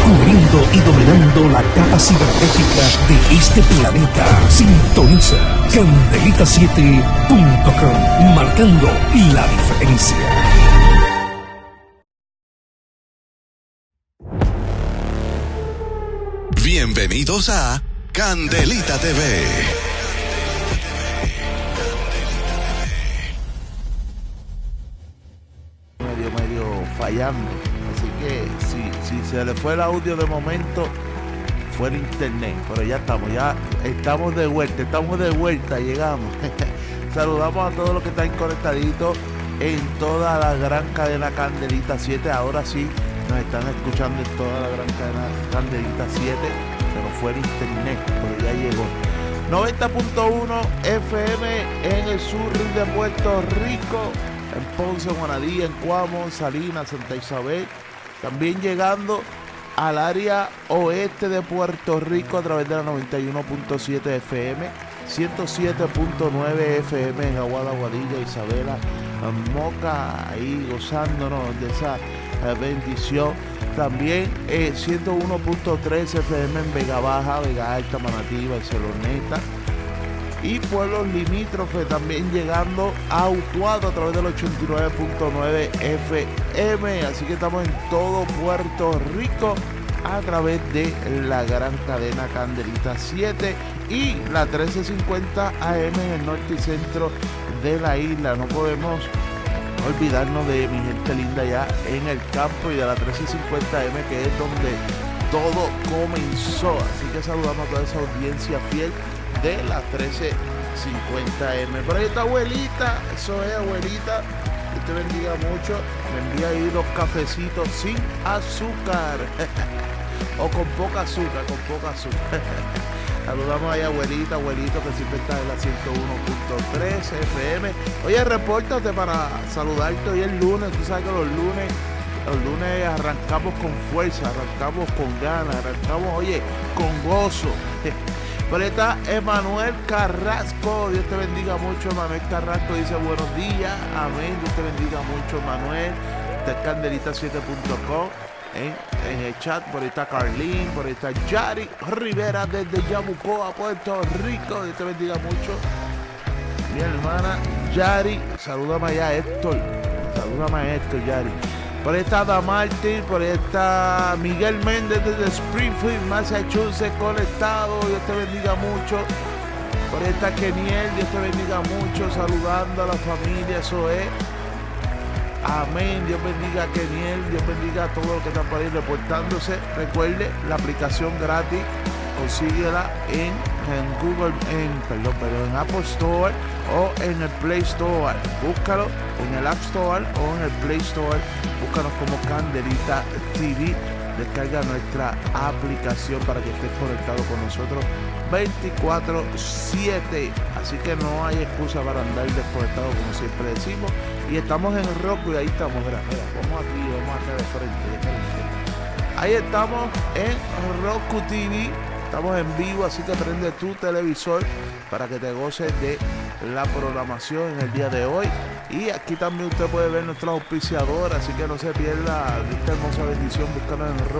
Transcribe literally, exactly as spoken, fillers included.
descubriendo y dominando la capa cibernética de este planeta. Sintoniza Candelita siete punto com, marcando la diferencia. Bienvenidos a Candelita T V. Medio, medio fallando. Así que si, si se le fue el audio de momento, fue el internet. Pero ya estamos, ya estamos de vuelta, estamos de vuelta, llegamos. Saludamos a todos los que están conectaditos en toda la gran cadena Candelita siete. Ahora sí, nos están escuchando en toda la gran cadena Candelita siete. Se nos fue el internet, pero ya llegó. noventa punto uno F M en el sur de Puerto Rico, en Ponce, Juanadía, en Cuamo, Salinas, Santa Isabel. También llegando al área oeste de Puerto Rico a través de la noventa y uno punto siete F M, ciento siete punto nueve F M en Aguada, Aguadilla, Isabela, Moca, ahí gozándonos de esa eh, bendición. También eh, ciento uno punto tres F M en Vega Baja, Vega Alta, Manatí, Barceloneta y pueblos limítrofes, también llegando a Utuado a través del ochenta y nueve punto nueve F M. Así que estamos en todo Puerto Rico a través de la gran cadena Candelita siete y la trece cincuenta A M en el norte y centro de la isla. No podemos olvidarnos de mi gente linda ya en el campo y de la trece cincuenta A M, que es donde todo comenzó. Así que saludamos a toda esa audiencia fiel de la trece cincuenta A M. Por ahí está abuelita, eso es abuelita, que te bendiga mucho. Me envía ahí los cafecitos sin azúcar o con poca azúcar, con poca azúcar. Saludamos ahí a abuelita, abuelito, que siempre está en la ciento uno punto tres F M. Oye, repórtate para saludarte hoy el lunes. Tú sabes que los lunes, los lunes arrancamos con fuerza, arrancamos con ganas, arrancamos, oye, con gozo. Por ahí está Emanuel Carrasco. Dios te bendiga mucho, Emanuel Carrasco. Dice buenos días, amén. Dios te bendiga mucho, Emanuel. Está en Candelita siete punto com. En, en el chat, por ahí está Carlín, por ahí está Yari Rivera desde Yabucoa, Puerto Rico. Dios te bendiga mucho, mi hermana Yari. Salúdame allá, Héctor. Salúdame a Héctor, Yari. Por ahí está Damartin, por ahí está Miguel Méndez desde Springfield, Massachusetts, conectado. Dios te bendiga mucho. Por ahí está Keniel, Dios te bendiga mucho, saludando a la familia, eso es. Amén. Dios bendiga a Keniel, Dios bendiga a todos los que están por ahí reportándose. Recuerde, la aplicación gratis, consíguela en, en Google, en, perdón, perdón, en Apple Store o en el Play Store. Búscalo en el App Store o en el Play Store. Búscanos como Candelita T V. Descarga nuestra aplicación para que estés conectado con nosotros veinticuatro siete. Así que no hay excusa para andar desconectado, como siempre decimos. Y estamos en Roku y ahí estamos. Mira, mira, vamos aquí, vamos acá de frente, de frente. Ahí estamos en Roku T V. Estamos en vivo, así que prende tu televisor para que te goces de la programación en el día de hoy. Y aquí también usted puede ver nuestros auspiciadores, así que no se pierda de esta hermosa bendición. Búscanos en Roku.